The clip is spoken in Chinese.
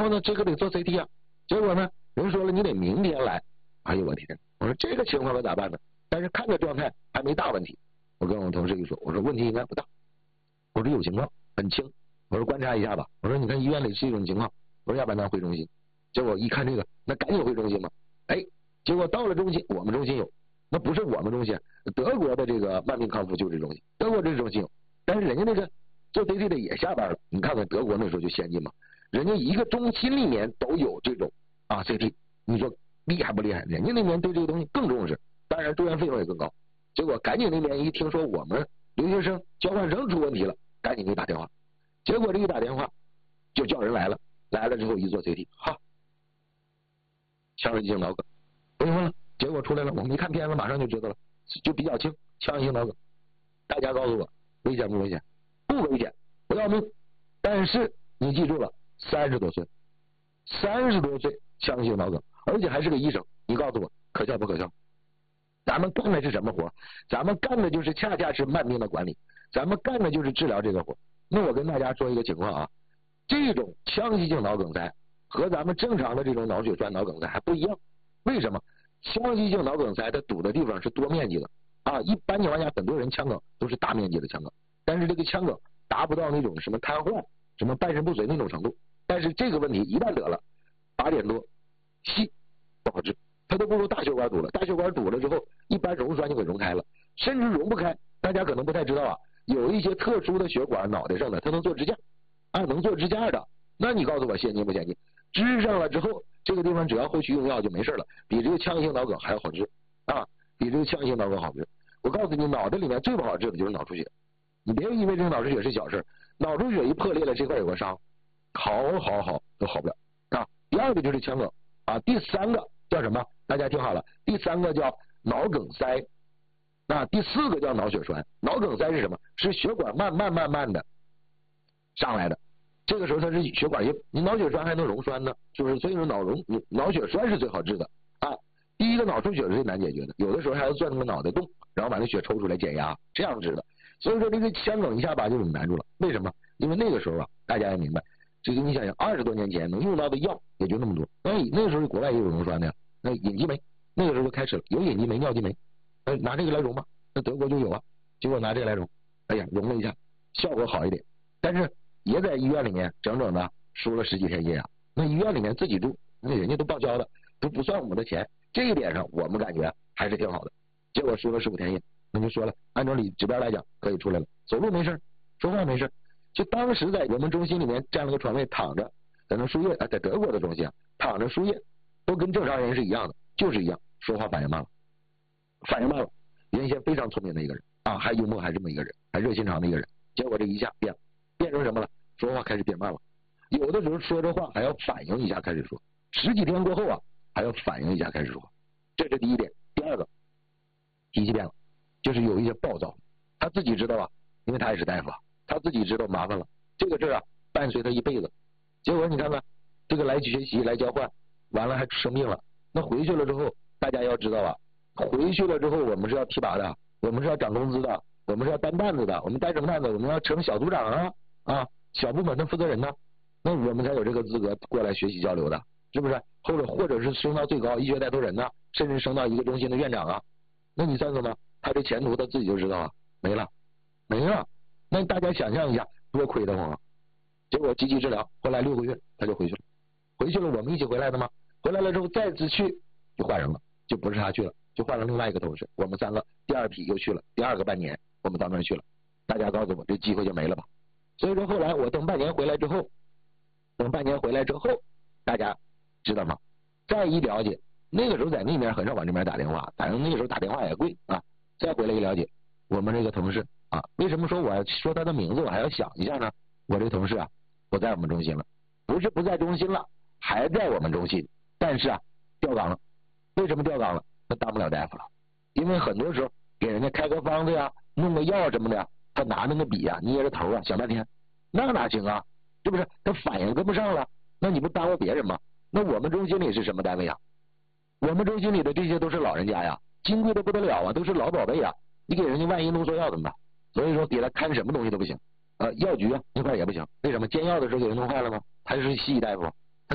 后呢，这个得做 CT 啊。结果呢，人说了你得明天来。哎呦我天！我说这个情况可咋办呢？但是看着状态还没大问题。我跟我同事一说，我说问题应该不大。我说有情况很轻。我说观察一下吧。我说你看医院里是一种情况。我说要不然咱回中心。结果一看这个，那赶紧回中心嘛。哎，结果到了中心，我们中心有，那不是我们中心，德国的这个慢病康复救治中心，德国这中心有，但是人家那个做 CT 的也下班了。你看看德国那时候就先进嘛，人家一个中心里面都有这种CT， 你说厉害不厉害？人家那边对这个东西更重视，当然住院费用也更高。结果赶紧那边一听说我们留学生交换生出问题了，赶紧给打电话。结果这一打电话就叫人来了，来了之后一做 CT， 哈，腔式性脑梗，不用了。结果出来了，我们一看片子马上就知道了，就比较轻，腔式性脑梗。大家告诉我危险不危险？不危险，不要命。但是你记住了，30多岁腔式性脑梗，而且还是个医生，你告诉我可笑不可笑？咱们干的是什么活？咱们干的就是恰恰是慢病的管理，咱们干的就是治疗这个活。那我跟大家说一个情况啊，这种腔隙性脑梗塞和咱们正常的这种脑血栓脑梗塞还不一样。为什么？腔隙性脑梗塞它堵的地方是多面积的一般情况下很多人腔梗都是大面积的腔梗，但是这个腔梗达不到那种什么瘫痪什么半身不遂那种程度。但是这个问题一旦得了8点多细不好治，它都不如大血管堵了。大血管堵了之后一般溶栓就给溶开了，甚至溶不开。大家可能不太知道有一些特殊的血管脑袋上的它能做支架能做支架的，那你告诉我先进不先进？支上了之后这个地方只要后续用药就没事了，比这个腔性脑梗还要好治比这个腔性脑梗好治。我告诉你，脑袋里面最不好治的就是脑出血。你别以为这个脑出血是小事，脑出血一破裂了这块有个伤，好都好不了第二个就是腔梗第三个叫什么？大家听好了，第三个叫脑梗塞，第四个叫脑血栓。脑梗塞是什么？是血管慢的上来的，这个时候它是血管硬，你脑血栓还能溶栓呢，是不是？所以说脑血栓是最好治的第一个脑出血是最难解决的，有的时候还要钻那个脑袋洞，然后把那血抽出来减压，这样治的。所以说这个腔梗一下把就给难住了。为什么？因为那个时候大家也明白，这个你想想20多年前能用到的药也就那么多。那个时候国外也有溶栓的呀，那隐激酶那个时候就开始了，有隐激酶、尿激酶，拿这个来溶吧。那德国就有结果拿这个来溶，哎呀，溶了一下，效果好一点，但是也在医院里面整整的输了10几天液那医院里面自己住，那人家都报销的，都不算我们的钱。这一点上我们感觉还是挺好的。结果输了15天液，那就说了，按照指标来讲可以出来了，走路没事，说话没事。就当时在我们中心里面占了个床位躺着，在那输液在德国的中心躺着输液，都跟正常人是一样的，就是一样，说话反应慢了。原先非常聪明的一个人还幽默还这么一个人，还热心肠的一个人，结果这一下变成什么了？说话开始变慢了，有的时候说着话还要反应一下开始说，10几天过后还要反应一下开始说，这是第一点。第二个，脾气变了，就是有一些暴躁，他自己知道因为他也是大夫他自己知道麻烦了，这个事伴随他一辈子。结果你看看这个来学习来交换完了还生病了，那回去了之后大家要知道回去了之后我们是要提拔的，我们是要涨工资的，我们是要担担子的，我们担什么担子？我们要成小组长小部门的负责人呢，那我们才有这个资格过来学习交流的，是不是？或者是升到最高医学带头人呢，甚至升到一个中心的院长那你算算吧，他这前途他自己就知道没了。那大家想象一下多亏得慌结果积极治疗，后来6个月他就回去了，我们一起回来的吗？回来了之后再次去就换人了，就不是他去了，就换了另外一个同事，我们3个第2批又去了，第2个半年我们到那儿去了。大家告诉我这机会就没了吧？所以说后来我等半年回来之后大家知道吗？再一了解，那个时候在那边很少往这边打电话，反正那个时候打电话也贵再回来一了解，我们这个同事为什么说我说他的名字我还要想一下呢？我这个同事不在我们中心了，不是不在中心了，还在我们中心，但是调岗了。为什么调岗了？他当不了大夫了，因为很多时候给人家开个方子弄个药什么的他拿那个笔捏着头想半天，那哪行是不是？他反应跟不上了，那你不耽误别人吗？那我们中心里是什么单位我们中心里的这些都是老人家金贵的不得了都是老宝贝你给人家万一弄错药怎么办？所以说给他看什么东西都不行药局那块也不行。为什么？煎药的时候给人弄坏了吗？他是西医大夫